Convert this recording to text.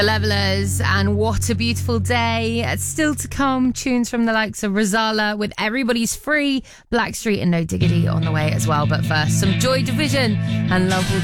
The Levellers and What a Beautiful Day. Still to come, tunes from the likes of Rozalla with Everybody's Free, Blackstreet and No Diggity on the way as well. But first, some Joy Division and Love Will